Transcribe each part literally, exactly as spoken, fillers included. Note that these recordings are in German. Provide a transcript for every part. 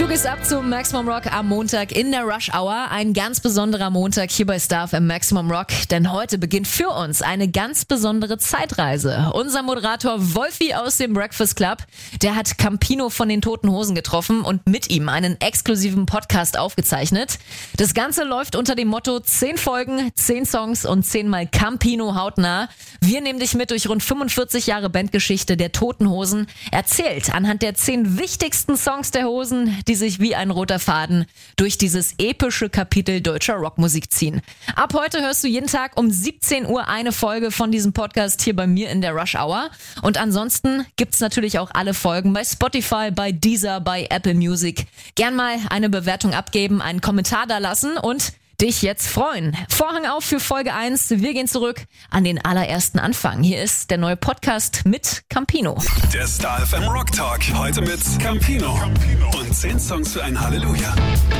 Du gehst ab zum Maximum Rock am Montag in der Rush Hour. Ein ganz besonderer Montag hier bei Star F M Maximum Rock, denn heute beginnt für uns eine ganz besondere Zeitreise. Unser Moderator Wolfi aus dem Breakfast Club, der hat Campino von den Toten Hosen getroffen und mit ihm einen exklusiven Podcast aufgezeichnet. Das Ganze läuft unter dem Motto zehn Folgen, zehn Songs und zehn Mal Campino hautnah. Wir nehmen dich mit durch rund fünfundvierzig Jahre Bandgeschichte der Toten Hosen, erzählt anhand der zehn wichtigsten Songs der Hosen, die sich wie ein roter Faden durch dieses epische Kapitel deutscher Rockmusik ziehen. Ab heute hörst du jeden Tag um siebzehn Uhr eine Folge von diesem Podcast hier bei mir in der Rush Hour. Und ansonsten gibt's natürlich auch alle Folgen bei Spotify, bei Deezer, bei Apple Music. Gern mal eine Bewertung abgeben, einen Kommentar da lassen und dich jetzt freuen. Vorhang auf für Folge eins. Wir gehen zurück an den allerersten Anfang. Hier ist der neue Podcast mit Campino. Der Star F M Rock Talk. Heute mit Campino. Und zehn Songs für ein Halleluja.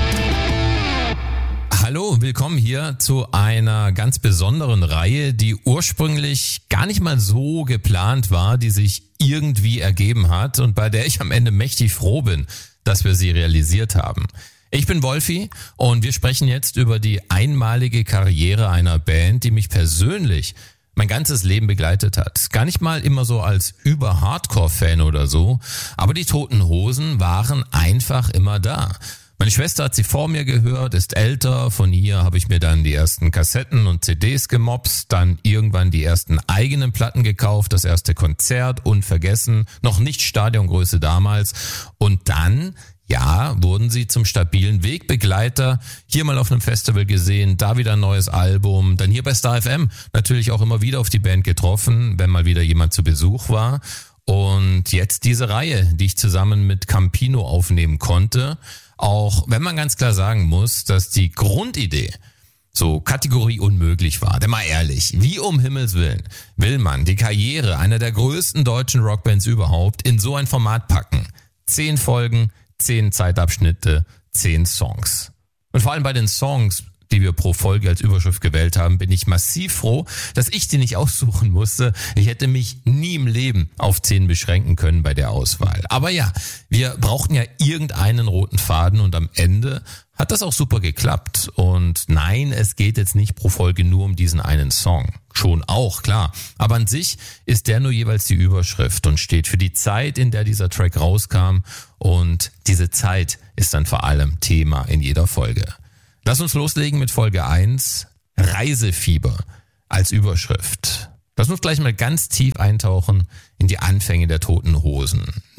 Hallo, willkommen hier zu einer ganz besonderen Reihe, die ursprünglich gar nicht mal so geplant war, die sich irgendwie ergeben hat und bei der ich am Ende mächtig froh bin, dass wir sie realisiert haben. Ich bin Wolfi und wir sprechen jetzt über die einmalige Karriere einer Band, die mich persönlich mein ganzes Leben begleitet hat. Gar nicht mal immer so als Über-Hardcore-Fan oder so, aber die Toten Hosen waren einfach immer da. Meine Schwester hat sie vor mir gehört, ist älter, von ihr habe ich mir dann die ersten Kassetten und C Ds gemopst, dann irgendwann die ersten eigenen Platten gekauft, das erste Konzert unvergessen, noch nicht Stadiongröße damals und dann... Ja, wurden sie zum stabilen Wegbegleiter, hier mal auf einem Festival gesehen, da wieder ein neues Album, dann hier bei Star F M natürlich auch immer wieder auf die Band getroffen, wenn mal wieder jemand zu Besuch war. Und jetzt diese Reihe, die ich zusammen mit Campino aufnehmen konnte, auch wenn man ganz klar sagen muss, dass die Grundidee so Kategorie unmöglich war. Denn mal ehrlich, wie um Himmels Willen will man die Karriere einer der größten deutschen Rockbands überhaupt in so ein Format packen? Zehn Folgen, zehn Zeitabschnitte, zehn Songs. Und vor allem bei den Songs, die wir pro Folge als Überschrift gewählt haben, bin ich massiv froh, dass ich die nicht aussuchen musste. Ich hätte mich nie im Leben auf zehn beschränken können bei der Auswahl. Aber ja, wir brauchten ja irgendeinen roten Faden und am Ende hat das auch super geklappt. Und nein, es geht jetzt nicht pro Folge nur um diesen einen Song. Schon auch, klar. Aber an sich ist der nur jeweils die Überschrift und steht für die Zeit, in der dieser Track rauskam. Und diese Zeit ist dann vor allem Thema in jeder Folge. Lass uns loslegen mit Folge eins, Reisefieber als Überschrift. Lass uns gleich mal ganz tief eintauchen in die Anfänge der Toten Hosen.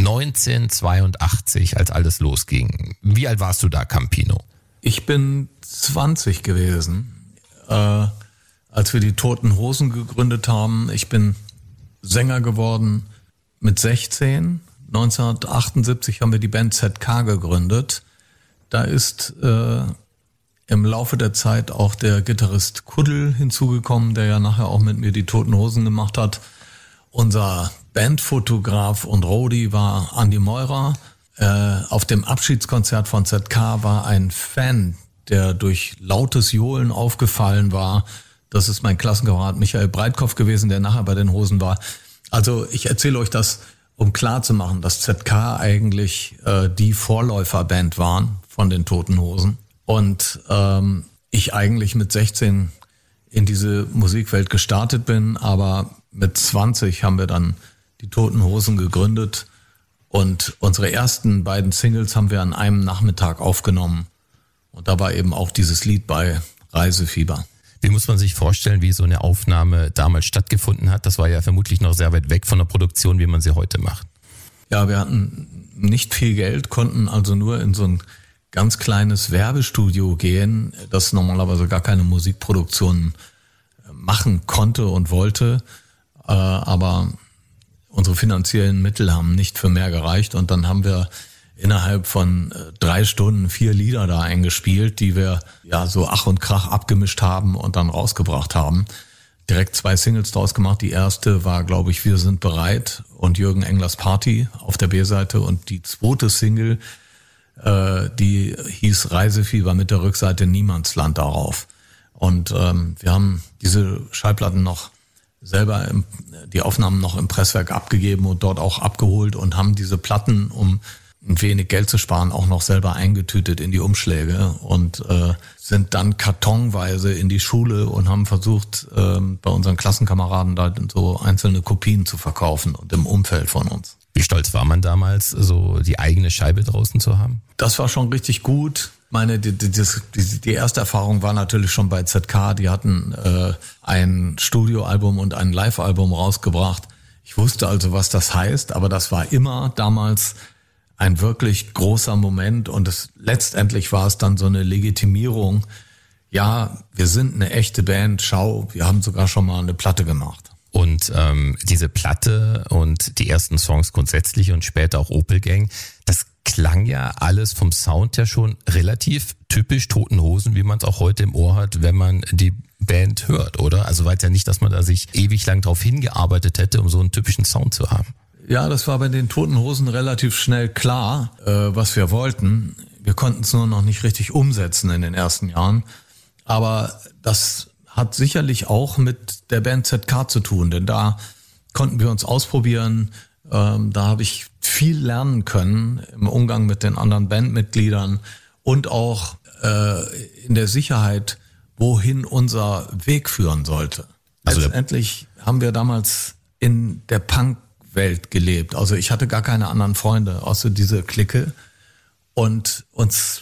neunzehnhundertzweiundachtzig, als alles losging. Wie alt warst du da, Campino? Ich bin zwanzig gewesen, äh, als wir die Toten Hosen gegründet haben. Ich bin Sänger geworden mit sechzehn. neunzehnhundertachtundsiebzig haben wir die Band Z K gegründet. Da ist äh, im Laufe der Zeit auch der Gitarrist Kuddel hinzugekommen, der ja nachher auch mit mir die Toten Hosen gemacht hat. Unser Bandfotograf und Roadie war Andi Meurer. Äh, auf dem Abschiedskonzert von Z K war ein Fan, der durch lautes Johlen aufgefallen war. Das ist mein Klassenkamerad Michael Breitkopf gewesen, der nachher bei den Hosen war. Also ich erzähle euch das, um klarzumachen, dass Z K eigentlich äh, die Vorläuferband waren von den Toten Hosen. Und ähm, ich eigentlich mit sechzehn in diese Musikwelt gestartet bin, aber mit zwanzig haben wir dann die Toten Hosen gegründet und unsere ersten beiden Singles haben wir an einem Nachmittag aufgenommen. Und da war eben auch dieses Lied bei, Reisefieber. Wie muss man sich vorstellen, wie so eine Aufnahme damals stattgefunden hat? Das war ja vermutlich noch sehr weit weg von der Produktion, wie man sie heute macht. Ja, wir hatten nicht viel Geld, konnten also nur in so ein ganz kleines Werbestudio gehen, das normalerweise gar keine Musikproduktion machen konnte und wollte. Aber unsere finanziellen Mittel haben nicht für mehr gereicht. Und dann haben wir innerhalb von drei Stunden vier Lieder da eingespielt, die wir ja so Ach und Krach abgemischt haben und dann rausgebracht haben. Direkt zwei Singles draus gemacht. Die erste war, glaube ich, Wir sind bereit und Jürgen Englers Party auf der B-Seite. Und die zweite Single, äh, die hieß Reisefieber mit der Rückseite Niemandsland darauf. Und ähm, wir haben diese Schallplatten noch selber, im, die Aufnahmen noch im Presswerk abgegeben und dort auch abgeholt und haben diese Platten um ein wenig Geld zu sparen, auch noch selber eingetütet in die Umschläge und äh, sind dann kartonweise in die Schule und haben versucht, äh, bei unseren Klassenkameraden da so einzelne Kopien zu verkaufen und im Umfeld von uns. Wie stolz war man damals, so die eigene Scheibe draußen zu haben? Das war schon richtig gut. Meine, die, die, die, die erste Erfahrung war natürlich schon bei Z K. Die hatten äh, ein Studioalbum und ein Live-Album rausgebracht. Ich wusste also, was das heißt, aber das war immer damals ein wirklich großer Moment und es, letztendlich war es dann so eine Legitimierung. Ja, wir sind eine echte Band, schau, wir haben sogar schon mal eine Platte gemacht. Und ähm, diese Platte und die ersten Songs grundsätzlich und später auch Opel Gang, das klang ja alles vom Sound her schon relativ typisch Toten Hosen, wie man es auch heute im Ohr hat, wenn man die Band hört, oder? Also war es ja nicht, dass man da sich ewig lang drauf hingearbeitet hätte, um so einen typischen Sound zu haben. Ja, das war bei den Toten Hosen relativ schnell klar, äh, was wir wollten. Wir konnten es nur noch nicht richtig umsetzen in den ersten Jahren. Aber das hat sicherlich auch mit der Band Z K zu tun, denn da konnten wir uns ausprobieren. Ähm, da habe ich viel lernen können im Umgang mit den anderen Bandmitgliedern und auch äh, in der Sicherheit, wohin unser Weg führen sollte. Also letztendlich haben wir damals in der Punk Welt gelebt. Also ich hatte gar keine anderen Freunde, außer diese Clique. Und uns,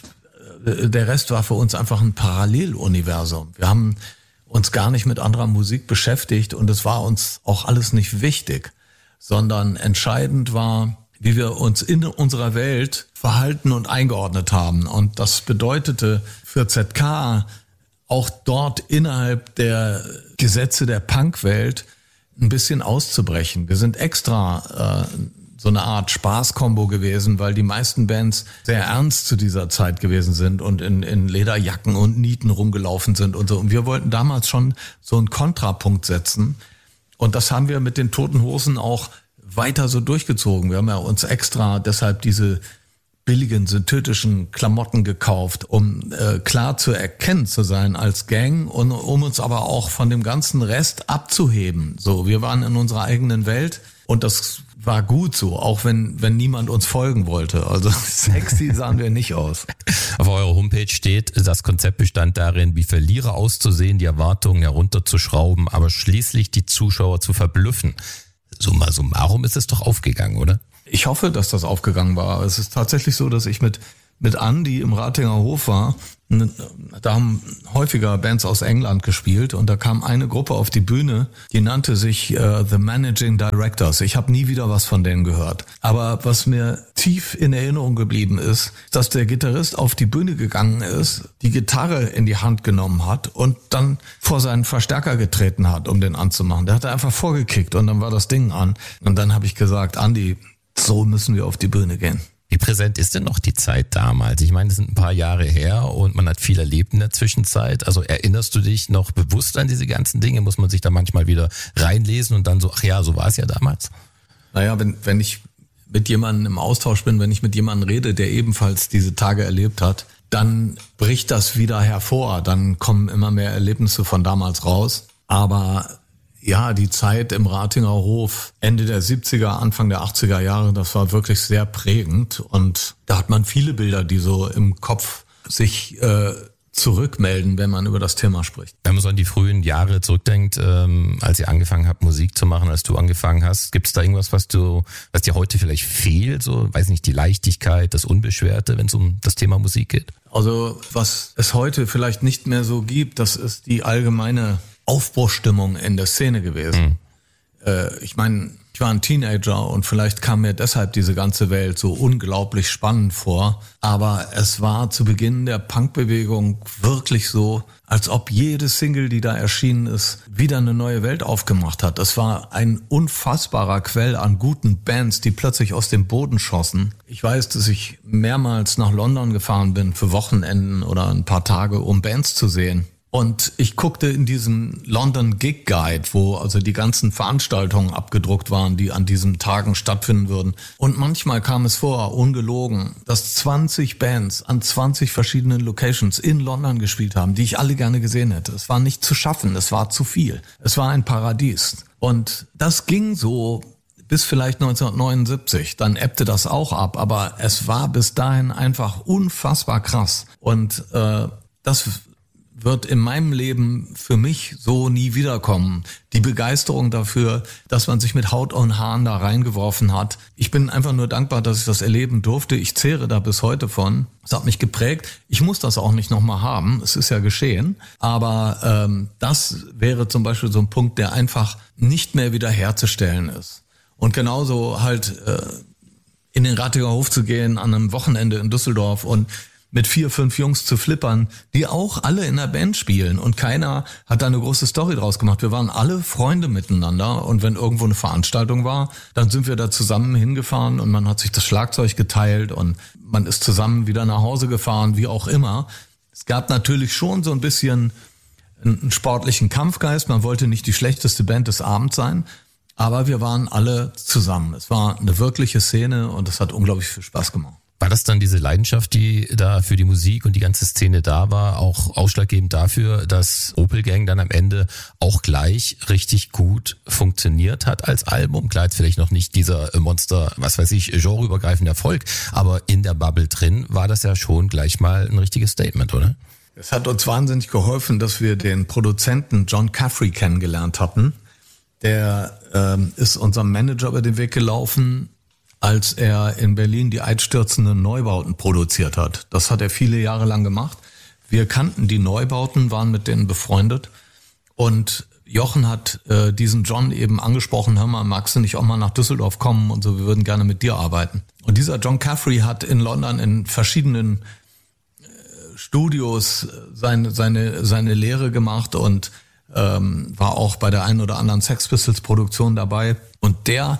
der Rest war für uns einfach ein Paralleluniversum. Wir haben uns gar nicht mit anderer Musik beschäftigt und es war uns auch alles nicht wichtig, sondern entscheidend war, wie wir uns in unserer Welt verhalten und eingeordnet haben. Und das bedeutete für Z K auch dort innerhalb der Gesetze der Punkwelt ein bisschen auszubrechen. Wir sind extra äh, so eine Art Spaßkombo gewesen, weil die meisten Bands sehr ernst zu dieser Zeit gewesen sind und in, in Lederjacken und Nieten rumgelaufen sind und so. Und wir wollten damals schon so einen Kontrapunkt setzen. Und das haben wir mit den Toten Hosen auch weiter so durchgezogen. Wir haben ja uns extra deshalb diese billigen synthetischen Klamotten gekauft, um äh, klar zu erkennen zu sein als Gang und um uns aber auch von dem ganzen Rest abzuheben. So, wir waren in unserer eigenen Welt und das war gut so, auch wenn wenn niemand uns folgen wollte. Also sexy sahen wir nicht aus. Auf eurer Homepage steht, das Konzept bestand darin, wie Verlierer auszusehen, die Erwartungen herunterzuschrauben, aber schließlich die Zuschauer zu verblüffen. Summa summarum ist es doch aufgegangen, oder? Ich hoffe, dass das aufgegangen war. Es ist tatsächlich so, dass ich mit mit Andi im Ratinger Hof war. Da haben häufiger Bands aus England gespielt und da kam eine Gruppe auf die Bühne, die nannte sich äh, The Managing Directors. Ich habe nie wieder was von denen gehört. Aber was mir tief in Erinnerung geblieben ist, dass der Gitarrist auf die Bühne gegangen ist, die Gitarre in die Hand genommen hat und dann vor seinen Verstärker getreten hat, um den anzumachen. Der hat einfach vorgekickt und dann war das Ding an. Und dann habe ich gesagt, Andi, so müssen wir auf die Bühne gehen. Wie präsent ist denn noch die Zeit damals? Ich meine, das sind ein paar Jahre her und man hat viel erlebt in der Zwischenzeit. Also erinnerst du dich noch bewusst an diese ganzen Dinge? Muss man sich da manchmal wieder reinlesen und dann so, ach ja, so war es ja damals? Naja, wenn, wenn ich mit jemandem im Austausch bin, wenn ich mit jemandem rede, der ebenfalls diese Tage erlebt hat, dann bricht das wieder hervor. Dann kommen immer mehr Erlebnisse von damals raus. Aber ja, die Zeit im Ratinger Hof, Ende der siebziger, Anfang der achtziger Jahre, das war wirklich sehr prägend. Und da hat man viele Bilder, die so im Kopf sich äh, zurückmelden, wenn man über das Thema spricht. Wenn man so an die frühen Jahre zurückdenkt, ähm, als ihr angefangen habt, Musik zu machen, als du angefangen hast, gibt es da irgendwas, was du, was dir heute vielleicht fehlt? So, weiß nicht, die Leichtigkeit, das Unbeschwerte, wenn es um das Thema Musik geht? Also was es heute vielleicht nicht mehr so gibt, das ist die allgemeine Aufbruchstimmung in der Szene gewesen. Mhm. Äh, ich meine, ich war ein Teenager und vielleicht kam mir deshalb diese ganze Welt so unglaublich spannend vor. Aber es war zu Beginn der Punkbewegung wirklich so, als ob jede Single, die da erschienen ist, wieder eine neue Welt aufgemacht hat. Es war ein unfassbarer Quell an guten Bands, die plötzlich aus dem Boden schossen. Ich weiß, dass ich mehrmals nach London gefahren bin für Wochenenden oder ein paar Tage, um Bands zu sehen. Und ich guckte in diesen London Gig Guide, wo also die ganzen Veranstaltungen abgedruckt waren, die an diesen Tagen stattfinden würden. Und manchmal kam es vor, ungelogen, dass zwanzig Bands an zwanzig verschiedenen Locations in London gespielt haben, die ich alle gerne gesehen hätte. Es war nicht zu schaffen, es war zu viel. Es war ein Paradies. Und das ging so bis vielleicht neunzehnhundertneunundsiebzig. Dann ebbte das auch ab, aber es war bis dahin einfach unfassbar krass. Und äh, das wird in meinem Leben für mich so nie wiederkommen. Die Begeisterung dafür, dass man sich mit Haut und Haaren da reingeworfen hat. Ich bin einfach nur dankbar, dass ich das erleben durfte. Ich zehre da bis heute von. Es hat mich geprägt. Ich muss das auch nicht nochmal haben. Es ist ja geschehen. Aber ähm, das wäre zum Beispiel so ein Punkt, der einfach nicht mehr wiederherzustellen ist. Und genauso halt äh, in den Ratiger Hof zu gehen an einem Wochenende in Düsseldorf und mit vier, fünf Jungs zu flippern, die auch alle in der Band spielen und keiner hat da eine große Story draus gemacht. Wir waren alle Freunde miteinander und wenn irgendwo eine Veranstaltung war, dann sind wir da zusammen hingefahren und man hat sich das Schlagzeug geteilt und man ist zusammen wieder nach Hause gefahren, wie auch immer. Es gab natürlich schon so ein bisschen einen sportlichen Kampfgeist, man wollte nicht die schlechteste Band des Abends sein, aber wir waren alle zusammen. Es war eine wirkliche Szene und es hat unglaublich viel Spaß gemacht. War das dann diese Leidenschaft, die da für die Musik und die ganze Szene da war, auch ausschlaggebend dafür, dass Opel Gang dann am Ende auch gleich richtig gut funktioniert hat als Album? Klar, jetzt vielleicht noch nicht dieser Monster, was weiß ich, genreübergreifende Erfolg, aber in der Bubble drin war das ja schon gleich mal ein richtiges Statement, oder? Es hat uns wahnsinnig geholfen, dass wir den Produzenten John Caffrey kennengelernt hatten. Der ähm, ist unserem Manager über den Weg gelaufen, als er in Berlin die einstürzenden Neubauten produziert hat. Das hat er viele Jahre lang gemacht. Wir kannten die Neubauten, waren mit denen befreundet. Und Jochen hat äh, diesen John eben angesprochen, hör mal, magst du nicht auch mal nach Düsseldorf kommen und so, wir würden gerne mit dir arbeiten. Und dieser John Caffrey hat in London in verschiedenen äh, Studios seine, seine, seine Lehre gemacht und ähm, war auch bei der einen oder anderen Sex Pistols Produktion dabei. Und der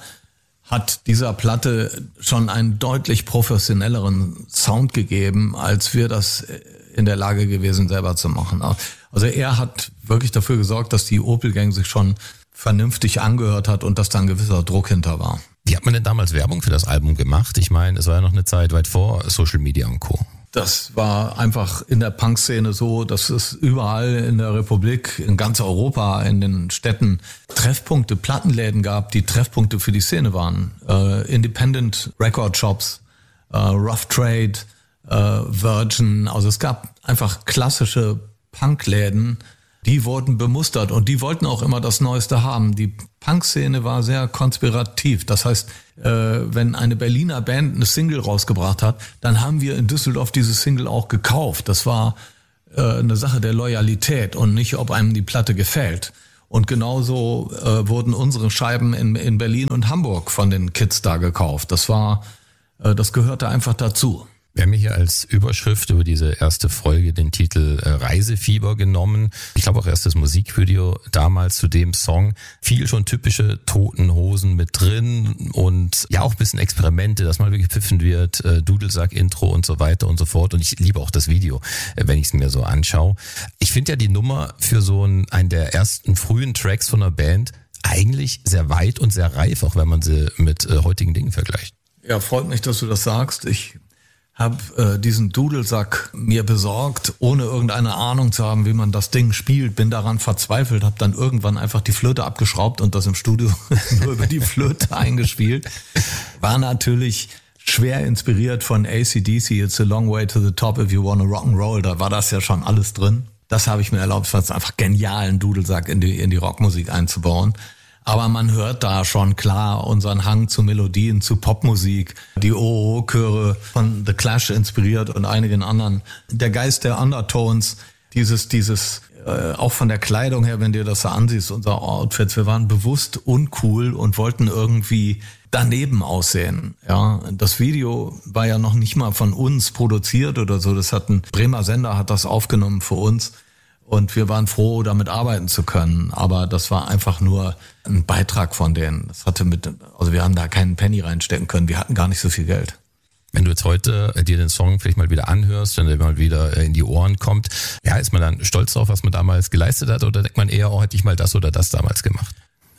hat dieser Platte schon einen deutlich professionelleren Sound gegeben, als wir das in der Lage gewesen, selber zu machen. Also er hat wirklich dafür gesorgt, dass die Opel Gang sich schon vernünftig angehört hat und dass da ein gewisser Druck hinter war. Wie hat man denn damals Werbung für das Album gemacht? Ich meine, es war ja noch eine Zeit weit vor Social Media und Co. Das war einfach in der Punk-Szene so, dass es überall in der Republik, in ganz Europa, in den Städten Treffpunkte, Plattenläden gab, die Treffpunkte für die Szene waren. Äh, Independent Record Shops, äh, Rough Trade, äh, Virgin. Also es gab einfach klassische Punkläden, die wurden bemustert und die wollten auch immer das Neueste haben. Die Punk-Szene war sehr konspirativ. Das heißt, äh, wenn eine Berliner Band eine Single rausgebracht hat, dann haben wir in Düsseldorf diese Single auch gekauft. Das war äh, eine Sache der Loyalität und nicht, ob einem die Platte gefällt. Und genauso äh, wurden unsere Scheiben in, in Berlin und Hamburg von den Kids da gekauft. Das war, äh, das gehörte einfach dazu. Wir haben hier als Überschrift über diese erste Folge den Titel äh, Reisefieber genommen. Ich glaube auch erst das Musikvideo damals zu dem Song. Viel schon typische Toten Hosen mit drin und ja auch ein bisschen Experimente, dass mal wirklich gepfiffen wird, äh, Dudelsack-Intro und so weiter und so fort. Und ich liebe auch das Video, äh, wenn ich es mir so anschaue. Ich finde ja die Nummer für so einen, einen der ersten frühen Tracks von einer Band eigentlich sehr weit und sehr reif, auch wenn man sie mit äh, heutigen Dingen vergleicht. Ja, freut mich, dass du das sagst. Ich habe äh, diesen Dudelsack mir besorgt, ohne irgendeine Ahnung zu haben, wie man das Ding spielt. Bin daran verzweifelt, habe dann irgendwann einfach die Flöte abgeschraubt und das im Studio nur über die Flöte eingespielt. War natürlich schwer inspiriert von A C D C, It's a long way to the top if you wanna rock'n'roll. Da war das ja schon alles drin. Das habe ich mir erlaubt, es war einfach genial, einen Dudelsack in die, in die Rockmusik einzubauen. Aber man hört da schon klar unseren Hang zu Melodien, zu Popmusik, die O O-Chöre von The Clash inspiriert und einigen anderen. Der Geist der Undertones, dieses, dieses, äh, auch von der Kleidung her, wenn du dir das so ansiehst, unser Outfits, wir waren bewusst uncool und wollten irgendwie daneben aussehen. Ja, das Video war ja noch nicht mal von uns produziert oder so. Das hat ein Bremer Sender hat das aufgenommen für uns. Und wir waren froh, damit arbeiten zu können. Aber das war einfach nur ein Beitrag von denen. Das hatte mit, also wir haben da keinen Penny reinstecken können. Wir hatten gar nicht so viel Geld. Wenn du jetzt heute dir den Song vielleicht mal wieder anhörst, wenn der mal wieder in die Ohren kommt, ja, ist man dann stolz drauf, was man damals geleistet hat? Oder denkt man eher, oh, hätte ich mal das oder das damals gemacht?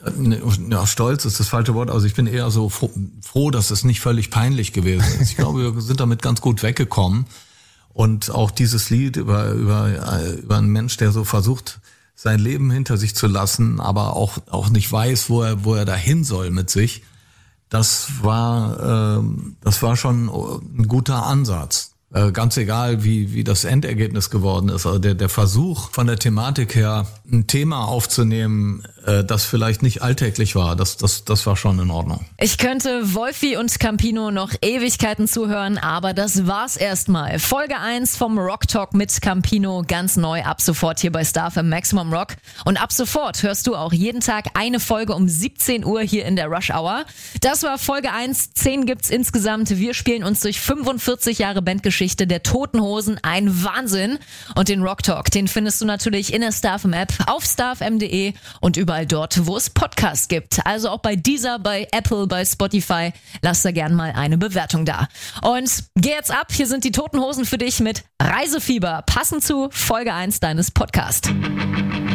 Ja, stolz ist das falsche Wort. Also ich bin eher so froh, froh, dass es nicht völlig peinlich gewesen ist. Ich glaube, wir sind damit ganz gut weggekommen. Und auch dieses Lied über, über, über einen Mensch, der so versucht, sein Leben hinter sich zu lassen, aber auch, auch nicht weiß, wo er, wo er dahin soll mit sich. das war, äh, das war schon ein guter Ansatz. Äh, ganz egal, wie, wie das Endergebnis geworden ist. Also der, der Versuch von der Thematik her, ein Thema aufzunehmen, äh, das vielleicht nicht alltäglich war, das, das, das war schon in Ordnung. Ich könnte Wolfi und Campino noch Ewigkeiten zuhören, aber das war's erstmal. Folge eins vom Rock Talk mit Campino, ganz neu ab sofort hier bei Star F M Maximum Rock. Und ab sofort hörst du auch jeden Tag eine Folge um siebzehn Uhr hier in der Rush Hour. Das war Folge eins, zehn gibt's insgesamt. Wir spielen uns durch fünfundvierzig Jahre Bandgeschichte der Toten Hosen, ein Wahnsinn. Und den Rock Talk, den findest du natürlich in der Star F M App, auf starfm punkt de und überall dort, wo es Podcasts gibt. Also auch bei Deezer, bei Apple, bei Spotify. Lass da gern mal eine Bewertung da. Und geh jetzt ab, hier sind die Toten Hosen für dich mit Reisefieber, passend zu Folge eins deines Podcasts.